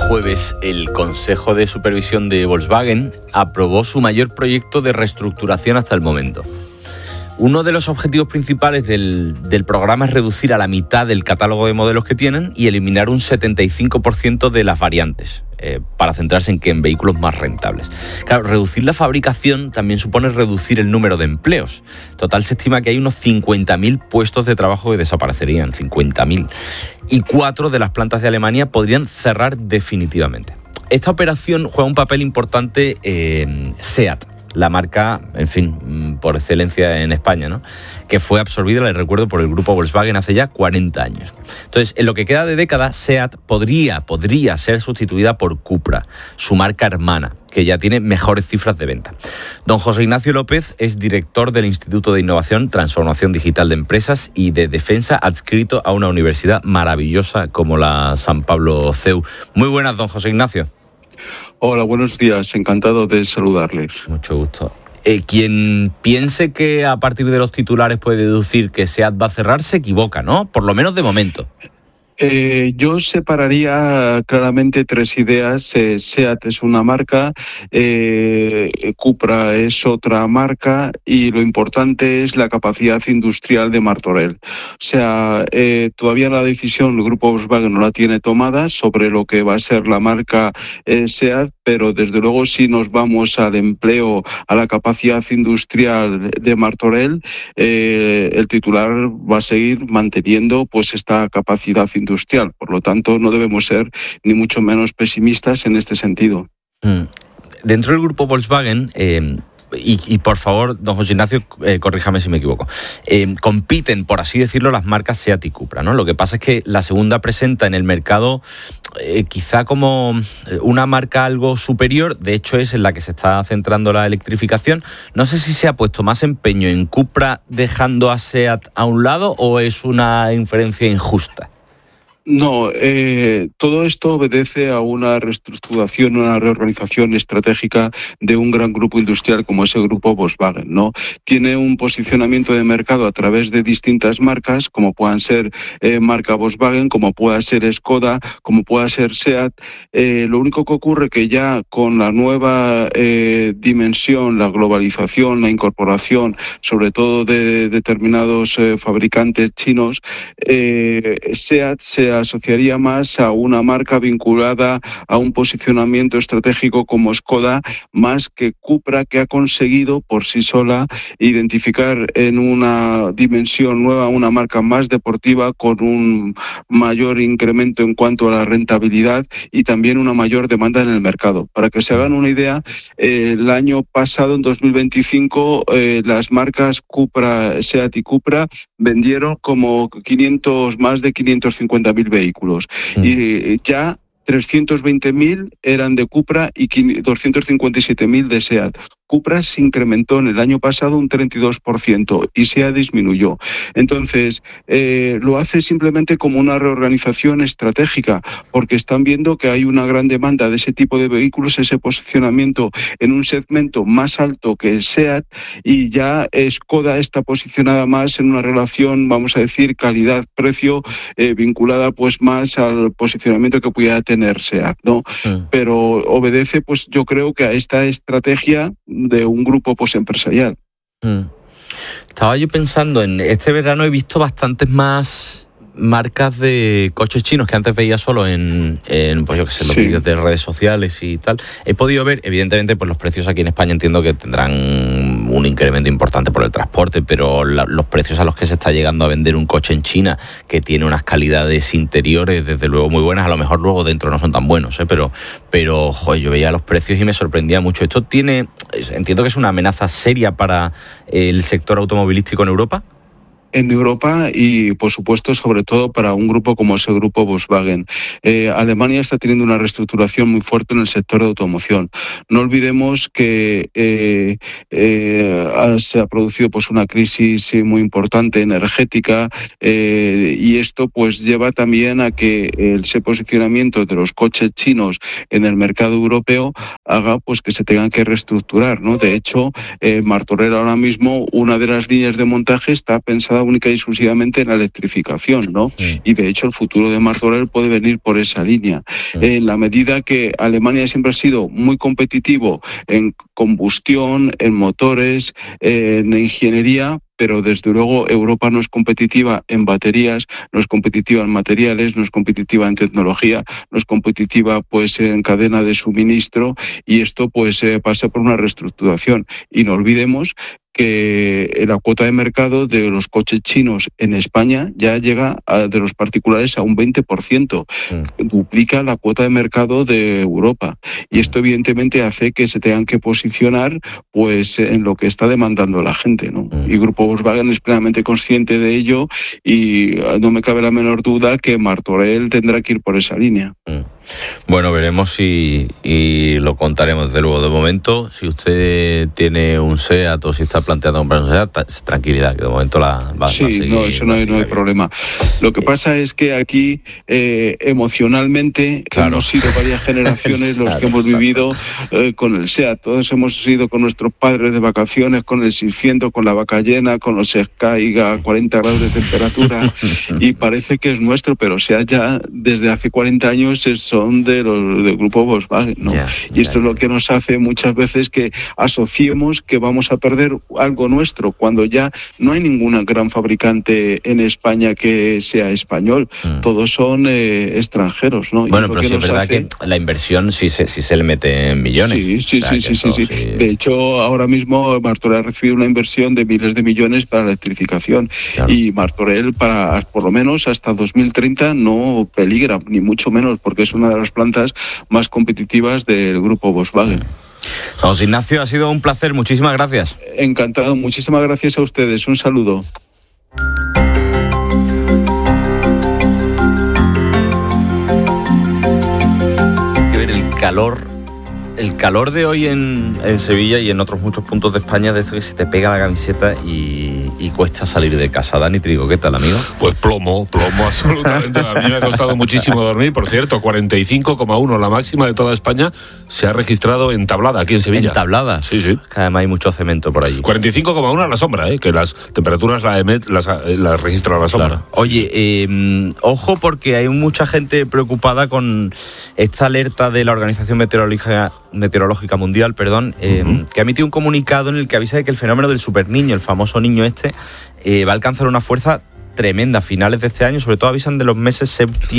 jueves, el Consejo de Supervisión de Volkswagen aprobó su mayor proyecto de reestructuración hasta el momento. Uno de los objetivos principales del programa es reducir a la mitad el catálogo de modelos que tienen y eliminar un 75% de las variantes, para centrarse en vehículos más rentables. Claro, reducir la fabricación también supone reducir el número de empleos. Total, se estima que hay unos 50.000 puestos de trabajo que desaparecerían, 50.000. Y 4 de las plantas de Alemania podrían cerrar definitivamente. Esta operación juega un papel importante en SEAT, la marca, en fin, por excelencia en España, ¿no? Que fue absorbida, les recuerdo, por el grupo Volkswagen hace ya 40 años. Entonces, en lo que queda de década, SEAT podría ser sustituida por Cupra, su marca hermana, que ya tiene mejores cifras de venta. Don José Ignacio López es director del Instituto de Innovación, Transformación Digital de Empresas y de Defensa, adscrito a una universidad maravillosa como la San Pablo CEU. Muy buenas, don José Ignacio. Hola, buenos días. Encantado de saludarles. Mucho gusto. Quien piense que a partir de los titulares puede deducir que SEAT va a cerrar, se equivoca, ¿no? Por lo menos de momento. Yo separaría claramente 3 ideas. SEAT es una marca, Cupra es otra marca y lo importante es la capacidad industrial de Martorell. O sea, todavía la decisión el grupo Volkswagen no la tiene tomada sobre lo que va a ser la marca SEAT, pero desde luego si nos vamos al empleo, a la capacidad industrial de Martorell, el titular va a seguir manteniendo pues esta capacidad industrial. Por lo tanto, no debemos ser ni mucho menos pesimistas en este sentido. Dentro del grupo Volkswagen, y por favor, don José Ignacio, corríjame si me equivoco, compiten, por así decirlo, las marcas SEAT y Cupra, ¿no? Lo que pasa es que la segunda presenta en el mercado quizá como una marca algo superior. De hecho, es en la que se está centrando la electrificación. No sé si se ha puesto más empeño en Cupra dejando a SEAT a un lado o es una inferencia injusta. No, todo esto obedece a una reestructuración, una reorganización estratégica de un gran grupo industrial como es el grupo Volkswagen, ¿no? Tiene un posicionamiento de mercado a través de distintas marcas, como puedan ser marca Volkswagen, como pueda ser Skoda, como pueda ser SEAT. Lo único que ocurre que ya con la nueva dimensión, la globalización, la incorporación, sobre todo de determinados fabricantes chinos, SEAT se asociaría más a una marca vinculada a un posicionamiento estratégico como Skoda, más que Cupra, que ha conseguido por sí sola identificar en una dimensión nueva una marca más deportiva con un mayor incremento en cuanto a la rentabilidad y también una mayor demanda en el mercado. Para que se hagan una idea, el año pasado, en 2025, las marcas Cupra, SEAT y Cupra vendieron como más de 550.000 vehículos y ya 320.000 eran de Cupra y 257.000 de SEAT. Cupra se incrementó en el año pasado un 32% y SEAT disminuyó. Entonces, lo hace simplemente como una reorganización estratégica, porque están viendo que hay una gran demanda de ese tipo de vehículos, ese posicionamiento en un segmento más alto que SEAT, y ya Skoda está posicionada más en una relación, vamos a decir, calidad-precio, vinculada pues más al posicionamiento que pudiera tener SEAT, ¿no? Pero obedece, pues yo creo que a esta estrategia de un grupo pues empresarial. Estaba yo pensando, en este verano he visto bastantes más marcas de coches chinos que antes veía solo en pues yo qué sé, los vídeos de redes sociales y tal. He podido ver, evidentemente, pues los precios aquí en España entiendo que tendrán un incremento importante por el transporte, pero los precios a los que se está llegando a vender un coche en China, que tiene unas calidades interiores desde luego muy buenas, a lo mejor luego dentro no son tan buenos, pero joder, yo veía los precios y me sorprendía mucho. Esto entiendo que es una amenaza seria para el sector automovilístico en Europa. En Europa y, por supuesto, sobre todo para un grupo como es el grupo Volkswagen. Alemania está teniendo una reestructuración muy fuerte en el sector de automoción. No olvidemos que se ha producido pues una crisis muy importante energética y esto pues lleva también a que ese posicionamiento de los coches chinos en el mercado europeo haga pues que se tengan que reestructurar, ¿no? De hecho, Martorell ahora mismo, una de las líneas de montaje está pensada única y exclusivamente en la electrificación, ¿no? Y de hecho el futuro de Martorell puede venir por esa línea. En la medida que Alemania siempre ha sido muy competitivo en combustión, en motores, en ingeniería, pero desde luego Europa no es competitiva en baterías, no es competitiva en materiales, no es competitiva en tecnología, no es competitiva pues en cadena de suministro, y esto pues pasa por una reestructuración. Y no olvidemos que la cuota de mercado de los coches chinos en España ya llega de los particulares a un 20%, duplica la cuota de mercado de Europa, y esto evidentemente hace que se tengan que posicionar pues en lo que está demandando la gente, ¿no? Y Grupo Volkswagen es plenamente consciente de ello, y no me cabe la menor duda que Martorell tendrá que ir por esa línea. Bueno, veremos y lo contaremos desde luego. De momento, si usted tiene un SEAT o si está planteando comprar un SEAT, tranquilidad, que de momento va a seguir. No, eso no hay problema. Lo que pasa es que aquí emocionalmente hemos sido varias generaciones los que hemos vivido con el SEAT. Todos hemos ido con nuestros padres de vacaciones, con el 600, con la vaca llena, con los Sky a 40 grados de temperatura y parece que es nuestro, pero SEAT ya desde hace 40 años son del grupo Volkswagen, ¿no? Y esto es lo que nos hace muchas veces que asociemos que vamos a perder algo nuestro, cuando ya no hay ninguna gran fabricante en España que sea español, todos son extranjeros, ¿no? Bueno, pero sí es verdad que la inversión sí se le mete en millones. Sí. De hecho, ahora mismo Martorell ha recibido una inversión de miles de millones para la electrificación, y Martorell por lo menos hasta 2030 no peligra, ni mucho menos, porque es una de las plantas más competitivas del grupo Volkswagen. José Ignacio, ha sido un placer, muchísimas gracias. Encantado, muchísimas gracias a ustedes, un saludo. Hay que ver el calor de hoy en Sevilla y en otros muchos puntos de España, de esto que se te pega la camiseta y cuesta salir de casa. Dani Trigo, ¿qué tal, amigo? Pues plomo absolutamente. A mí me ha costado muchísimo dormir. Por cierto, 45,1, la máxima de toda España, se ha registrado en Tablada, aquí en Sevilla. ¿En Tablada? Sí. Que además hay mucho cemento por allí. 45,1 a la sombra, que las temperaturas las registra la sombra. Claro. Oye, ojo, porque hay mucha gente preocupada con esta alerta de la Organización Meteorológica Mundial, que ha emitido un comunicado en el que avisa de que el fenómeno del superniño, el famoso niño va a alcanzar una fuerza tremenda a finales de este año. Sobre todo avisan de los meses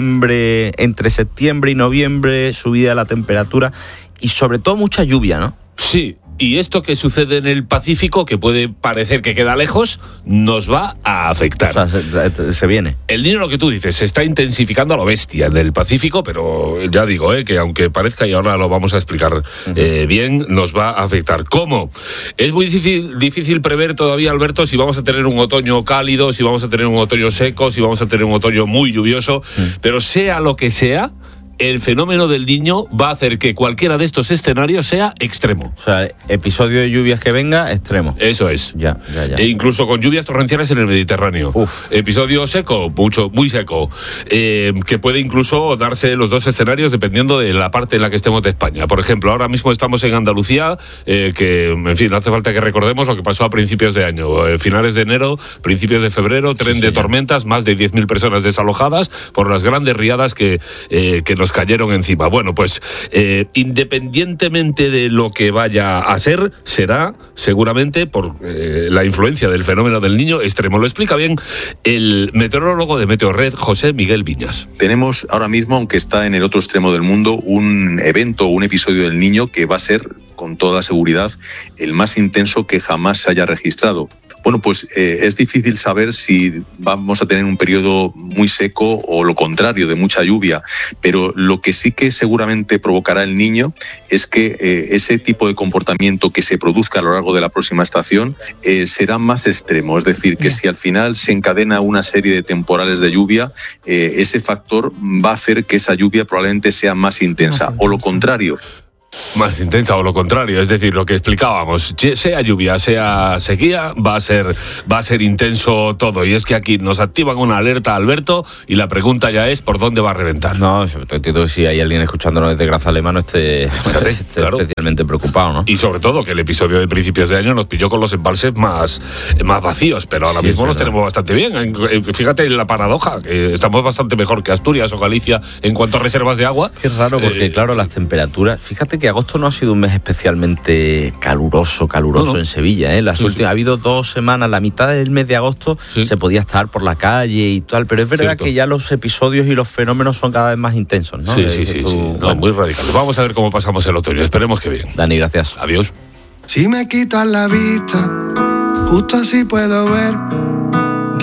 entre septiembre y noviembre, subida de la temperatura y sobre todo mucha lluvia, ¿no? Sí. Y esto que sucede en el Pacífico, que puede parecer que queda lejos, nos va a afectar. O sea, se viene. El Niño, lo que tú dices, se está intensificando a lo bestia en el Pacífico, pero ya digo, que aunque parezca, y ahora lo vamos a explicar bien, nos va a afectar. ¿Cómo? Es muy difícil prever todavía, Alberto, si vamos a tener un otoño cálido, si vamos a tener un otoño seco, si vamos a tener un otoño muy lluvioso, pero sea lo que sea, el fenómeno del Niño va a hacer que cualquiera de estos escenarios sea extremo. O sea, episodio de lluvias que venga, extremo. Eso es. Ya. E incluso con lluvias torrenciales en el Mediterráneo. Episodio seco, muy seco, que puede incluso darse los dos escenarios dependiendo de la parte en la que estemos de España. Por ejemplo, ahora mismo estamos en Andalucía, que, en fin, no hace falta que recordemos lo que pasó a principios de año. Finales de enero, principios de febrero, tren de tormentas, más de 10.000 personas desalojadas por las grandes riadas que nos cayeron encima. Bueno, pues independientemente de lo que vaya a ser, será seguramente por la influencia del fenómeno del Niño extremo. Lo explica bien el meteorólogo de Meteorred, José Miguel Viñas. Tenemos ahora mismo, aunque está en el otro extremo del mundo, un evento, un episodio del Niño que va a ser, con toda seguridad, el más intenso que jamás se haya registrado. Bueno, pues es difícil saber si vamos a tener un periodo muy seco o lo contrario, de mucha lluvia, pero lo que sí que seguramente provocará el Niño es que ese tipo de comportamiento que se produzca a lo largo de la próxima estación será más extremo. Es decir, que si al final se encadena una serie de temporales de lluvia, ese factor va a hacer que esa lluvia probablemente sea más intensa. O lo contrario. Más intensa o lo contrario, es decir, lo que explicábamos, sea lluvia, sea sequía, va a ser intenso todo. Y es que aquí nos activan una alerta, Alberto, y la pregunta ya es ¿por dónde va a reventar? No, sobre todo entiendo que si hay alguien escuchándonos desde Grazalema no esté claro, especialmente preocupado, ¿no? Y sobre todo que el episodio de principios de año nos pilló con los embalses más vacíos, pero ahora mismo los tenemos bastante bien. Fíjate la paradoja, que estamos bastante mejor que Asturias o Galicia en cuanto a reservas de agua. Es raro porque, claro, las temperaturas... Fíjate que agosto no ha sido un mes especialmente caluroso en Sevilla, ¿eh? Ha habido 2 semanas, la mitad del mes de agosto se podía estar por la calle y tal, pero es verdad que ya los episodios y los fenómenos son cada vez más intensos, ¿no? Sí. No, muy radicales. Vamos a ver cómo pasamos el otoño, esperemos que bien. Dani, gracias. Adiós. Si me quitas la vista, justo así puedo ver